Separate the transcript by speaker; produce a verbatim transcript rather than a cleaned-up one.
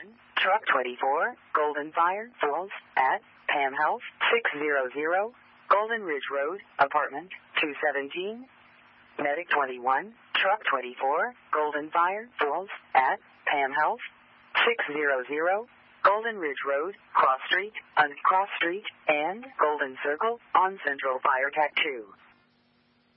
Speaker 1: Truck twenty-four, Golden Fire Falls at Pam House, six hundred, Golden Ridge Road, Apartment two seventeen. Medic twenty-one, Truck twenty-four, Golden Fire Falls at Pam House, six hundred, Golden Ridge Road, Cross Street, on Cross Street, and Golden Circle on Central Fire Tac two.